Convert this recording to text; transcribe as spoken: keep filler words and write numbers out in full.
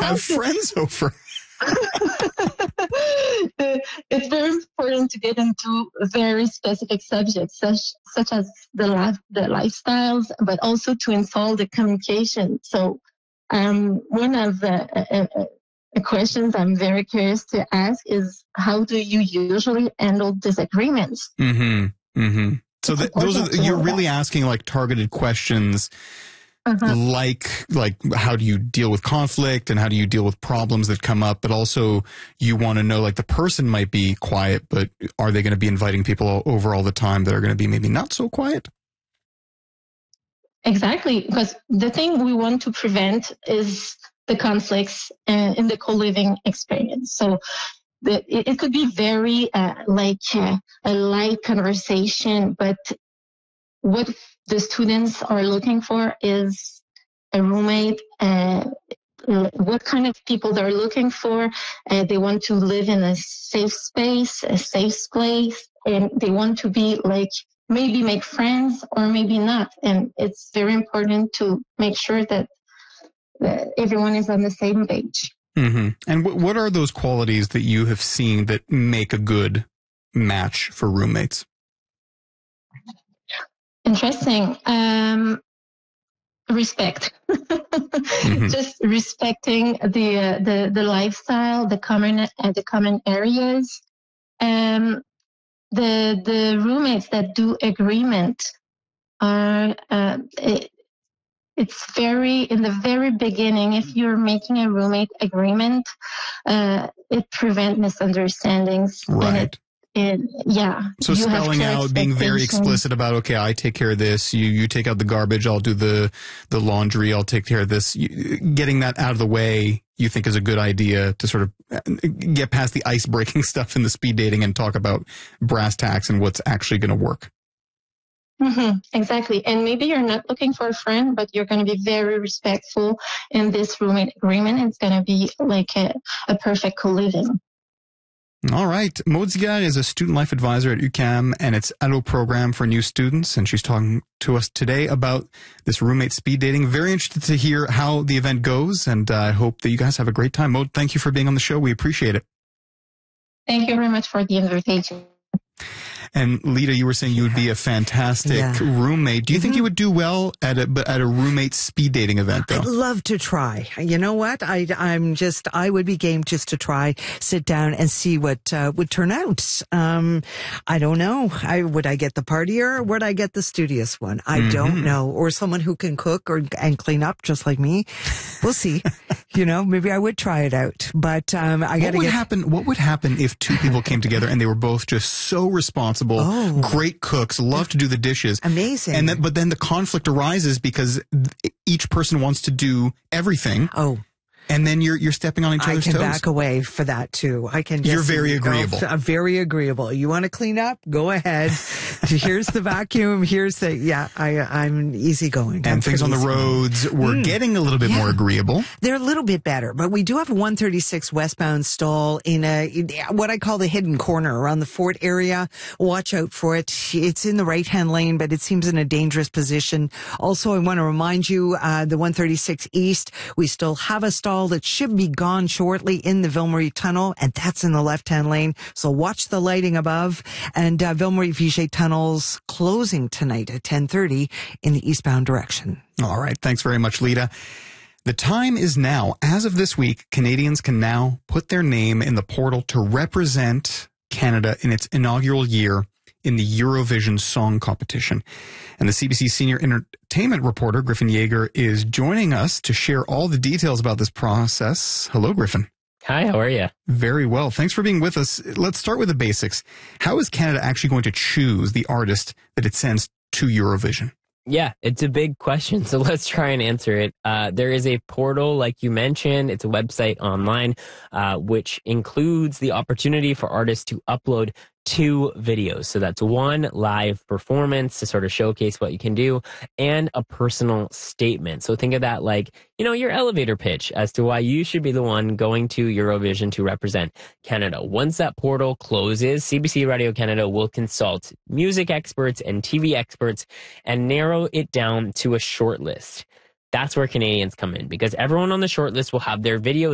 have friends over. It's very important to get into very specific subjects, such such as the life, the lifestyles, but also to install the communication. So, um, one of the uh, uh, questions I'm very curious to ask is, how do you usually handle disagreements? Mm-hmm. Mm-hmm. So th- those are you're really asking like targeted questions. Uh-huh. Like, like, how do you deal with conflict and how do you deal with problems that come up? But also you want to know, like, the person might be quiet, but are they going to be inviting people over all the time that are going to be maybe not so quiet? Exactly. Because the thing we want to prevent is the conflicts uh, in the co-living experience. So the, it, it could be very, uh, like uh, a light conversation, but what the students are looking for is a roommate, uh, what kind of people they're looking for. Uh, they want to live in a safe space, a safe place, and they want to be like, maybe make friends or maybe not. And it's very important to make sure that, that everyone is on the same page. Mm-hmm. And w- what are those qualities that you have seen that make a good match for roommates? Interesting. Um, respect. Mm-hmm. Just respecting the, uh, the the lifestyle, the common uh, the common areas. Um, the the roommates that do agreement are uh, it, it's very in the very beginning. If you're making a roommate agreement, uh, it prevents misunderstandings. Right. And it, And yeah. So spelling out, being very explicit about, okay, I take care of this. You, you take out the garbage. I'll do the, the laundry. I'll take care of this. You, getting that out of the way, you think is a good idea to sort of get past the ice breaking stuff in the speed dating and talk about brass tacks and what's actually going to work. Mm-hmm, exactly. And maybe you're not looking for a friend, but you're going to be very respectful in this roommate agreement. It's going to be like a, a perfect co-living. All right. Maud Ziegler is a student life advisor at U Q A M and its Allo program for new students. And she's talking to us today about this roommate speed dating. Very interested to hear how the event goes. And I uh, hope that you guys have a great time. Maud, thank you for being on the show. We appreciate it. Thank you very much for the invitation. And Lita, you were saying you would be a fantastic yeah. roommate. Do you mm-hmm. think you would do well at a at a roommate speed dating event, though? I'd love to try. You know what? I, I'm just, I would be game just to try, sit down and see what uh, would turn out. Um, I don't know. I Would I get the partier or would I get the studious one? I mm-hmm. don't know. Or someone who can cook or and clean up just like me. We'll see. You know, maybe I would try it out. But um, I got to get... get... happen? What would happen if two people came together and they were both just so responsible? Oh. Great cooks, love to do the dishes. Amazing. And then, but then the conflict arises because each person wants to do everything. Oh. And then you're you're stepping on each other's toes. I can toes. back away for that too. I can. Just you're very agreeable. I'm very agreeable. You want to clean up? Go ahead. Here's the vacuum. Here's the yeah. I I'm easygoing. And I'm things on the roads were mm. getting a little bit yeah. more agreeable. They're a little bit better, but we do have a one thirty-six westbound stall in a in what I call the hidden corner around the Fort area. Watch out for it. It's in the right hand lane, but it seems in a dangerous position. Also, I want to remind you, uh, the one thirty-six east. We still have a stall that should be gone shortly in the Ville-Marie Tunnel, and that's in the left-hand lane. So watch the lighting above. And uh, Ville-Marie-Vichy Tunnel's closing tonight at ten thirty in the eastbound direction. All right. Thanks very much, Lita. The time is now. As of this week, Canadians can now put their name in the portal to represent Canada in its inaugural year in the Eurovision Song Competition. And the C B C senior entertainment reporter, Griffin Yeager, is joining us to share all the details about this process. Hello, Griffin. Hi, how are you? Very well. Thanks for being with us. Let's start with the basics. How is Canada actually going to choose the artist that it sends to Eurovision? Yeah, it's a big question, so let's try and answer it. Uh, there is a portal, like you mentioned. It's a website online, uh, which includes the opportunity for artists to upload two videos. So that's one live performance to sort of showcase what you can do and a personal statement. So think of that like, you know, your elevator pitch as to why you should be the one going to Eurovision to represent Canada. Once that portal closes, C B C Radio Canada will consult music experts and T V experts and narrow it down to a short list. That's where Canadians come in because everyone on the short list will have their videos